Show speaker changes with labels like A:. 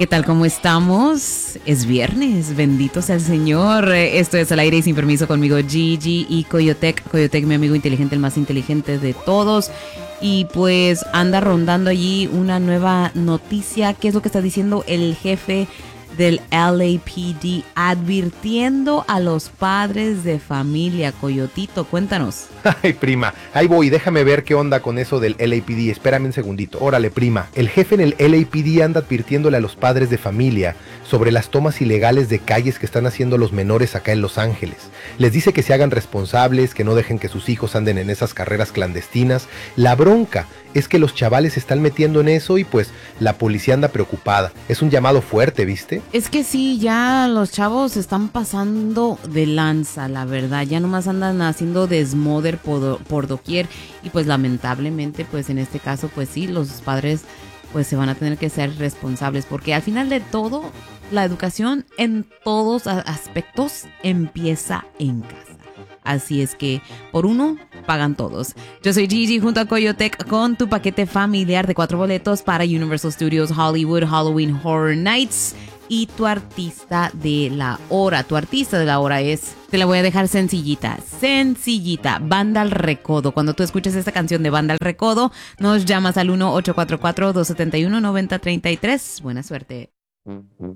A: ¿Qué tal? ¿Cómo estamos? Es viernes, bendito sea el Señor. Esto es Al Aire y Sin Permiso conmigo, Gigi y Coyotec. Coyotec, mi amigo inteligente, el más inteligente de todos. Y pues anda rondando allí una nueva noticia. ¿Qué es lo que está diciendo el jefe del LAPD advirtiendo a los padres de familia? Coyotito, cuéntanos.
B: Ay, prima, ahí voy, déjame ver qué onda con eso del LAPD, espérame un segundito. Órale, prima, el jefe en el LAPD anda advirtiéndole a los padres de familia sobre las tomas ilegales de calles que están haciendo los menores acá en Los Ángeles. Les dice que se hagan responsables, que no dejen que sus hijos anden en esas carreras clandestinas. La bronca es que los chavales se están metiendo en eso y pues la policía anda preocupada. Es un llamado fuerte, ¿viste?
A: Es que sí, ya los chavos están pasando de lanza, la verdad. Ya nomás andan haciendo desmoder por doquier. Y pues lamentablemente, pues en este caso, pues sí, los padres pues se van a tener que ser responsables. Porque al final de todo, la educación en todos aspectos empieza en casa. Así es que por uno pagan todos. Yo soy Gigi junto a Coyotec con tu paquete familiar de 4 boletos para Universal Studios Hollywood Halloween Horror Nights y tu artista de la hora. Tu artista de la hora es, te la voy a dejar sencillita, Banda al Recodo. Cuando tú escuches esta canción de Banda al Recodo, nos llamas al 1-844-271-9033. Buena suerte.